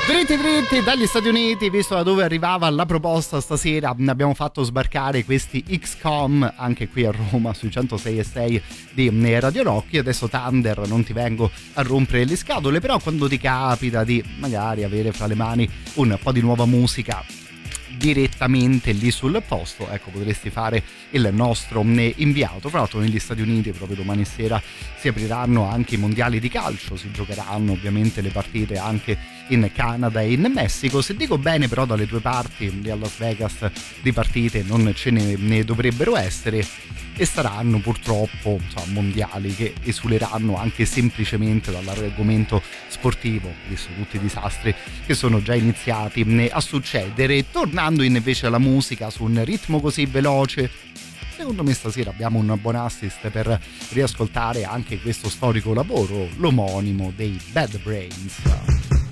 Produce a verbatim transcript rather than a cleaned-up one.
Dritti dritti dagli Stati Uniti, visto da dove arrivava la proposta stasera, abbiamo fatto sbarcare questi X COM anche qui a Roma sui centosei e sei di Radio Rock. Adesso Thunder, non ti vengo a rompere le scatole, però quando ti capita di magari avere fra le mani un po' di nuova musica direttamente lì sul posto, ecco, potresti fare il nostro inviato. Fra l'altro negli Stati Uniti proprio domani sera si apriranno anche i mondiali di calcio, si giocheranno ovviamente le partite anche in Canada e in Messico. Se dico bene, però dalle due parti lì a Las Vegas di partite non ce ne, ne dovrebbero essere, e saranno purtroppo insomma, mondiali che esuleranno anche semplicemente dall'argomento sportivo, visto tutti i disastri che sono già iniziati a succedere. Tornando invece alla musica su un ritmo così veloce, secondo me stasera abbiamo un buon assist per riascoltare anche questo storico lavoro, l'omonimo dei Bad Brains.